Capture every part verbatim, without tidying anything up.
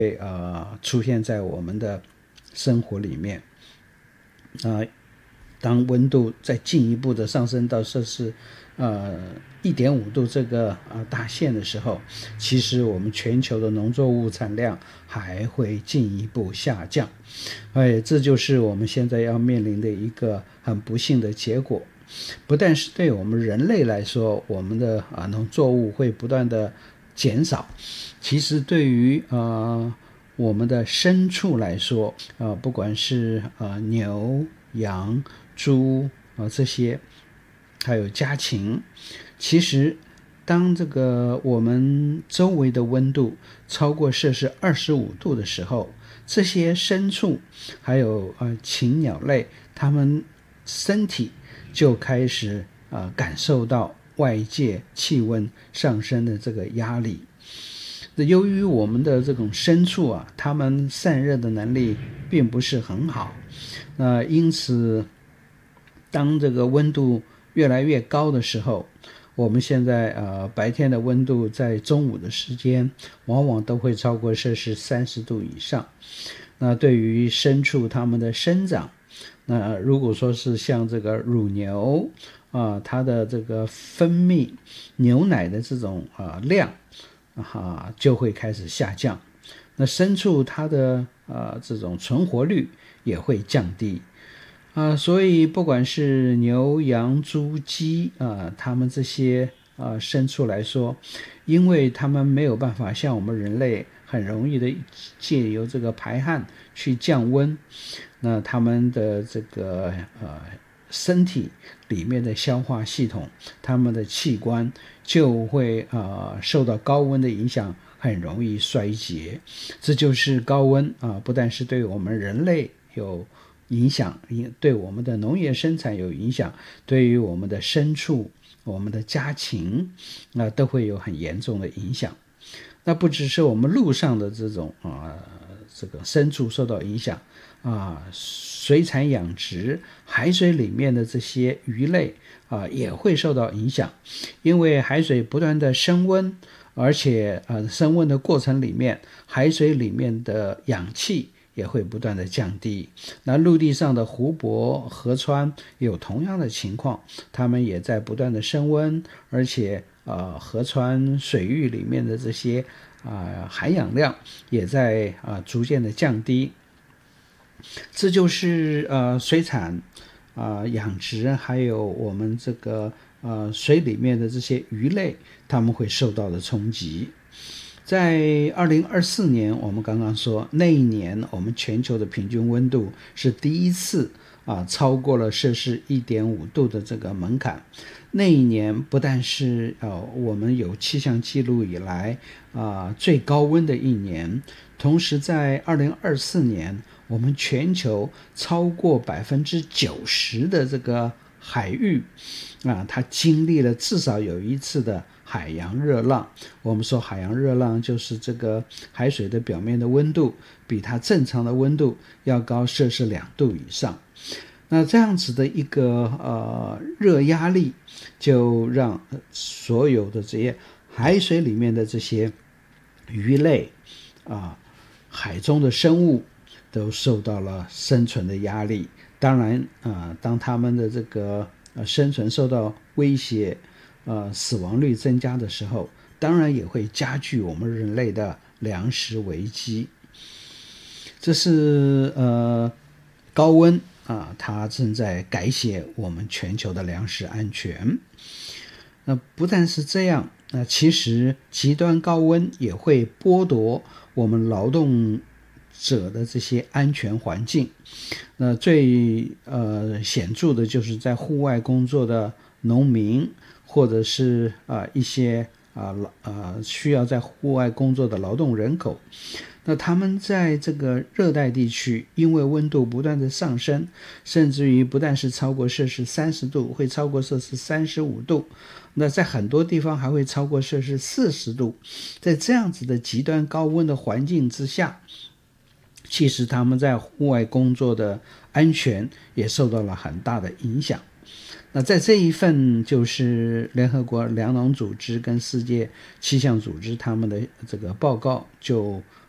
呃出现在我们的生活里面。呃，当温度再进一步的上升到摄氏呃一点五度这个呃大线的时候，其实我们全球的农作物产量还会进一步下降。哎，这就是我们现在要面临的一个很不幸的结果。不但是对我们人类来说，我们的啊农作物会不断的减少，其实对于呃我们的牲畜来说，呃不管是呃牛、羊、猪啊、呃、这些，还有家禽，其实当这个我们周围的温度超过摄氏二十五度的时候，这些牲畜还有呃禽鸟类，它们身体就开始呃感受到外界气温上升的这个压力。由于我们的这种牲畜啊，它们散热的能力并不是很好，那因此当这个温度越来越高的时候，我们现在呃白天的温度在中午的时间往往都会超过摄氏三十度以上。那对于牲畜它们的生长，那如果说是像这个乳牛啊、呃，它的这个分泌牛奶的这种啊、呃、量啊就会开始下降。那牲畜它的呃这种存活率也会降低。啊、呃，所以不管是牛、羊、猪、鸡啊、呃，它们这些啊、呃、牲畜来说，因为它们没有办法像我们人类很容易的借由这个排汗去降温，那它们的这个呃身体里面的消化系统，它们的器官就会啊、呃、受到高温的影响，很容易衰竭。这就是高温啊、呃，不但是对我们人类有影响，对我们的农业生产有影响，对于我们的牲畜、我们的家禽啊、呃、都会有很严重的影响。那不只是我们陆上的这种啊、呃、这个牲畜受到影响啊、呃，水产养殖、海水里面的这些鱼类啊、呃、也会受到影响，因为海水不断的升温，而且呃升温的过程里面，海水里面的氧气也会不断的降低。那陆地上的湖泊、河川有同样的情况，它们也在不断的升温，而且呃河川水域里面的这些啊、呃、含氧量也在啊、呃、逐渐的降低。这就是呃水产啊、呃、养殖，还有我们这个呃水里面的这些鱼类，它们会受到的冲击。在二零二四年，我们刚刚说那一年我们全球的平均温度是第一次啊超过了摄氏一点五度的这个门槛。那一年不但是呃我们有气象记录以来啊最高温的一年，同时在二零二四年我们全球超过百分之九十的这个海域啊，它经历了至少有一次的海洋热浪。我们说海洋热浪就是这个海水的表面的温度比它正常的温度要高摄氏两度以上。那这样子的一个呃热压力，就让所有的这些海水里面的这些鱼类啊、海中的生物都受到了生存的压力。当然啊、呃，当他们的这个呃生存受到威胁，呃死亡率增加的时候，当然也会加剧我们人类的粮食危机。这是呃高温啊，它正在改写我们全球的粮食安全。那不但是这样，那其实极端高温也会剥夺我们劳动者的这些安全环境。那最呃显著的就是在户外工作的农民，或者是啊、呃、一些啊呃需要在户外工作的劳动人口。那他们在这个热带地区，因为温度不断的上升，甚至于不但是超过摄氏三十度，会超过摄氏三十五度，那在很多地方还会超过摄氏四十度。在这样子的极端高温的环境之下，其实他们在户外工作的安全也受到了很大的影响。那在这一份就是联合国粮农组织跟世界气象组织他们的这个报告就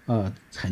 呃很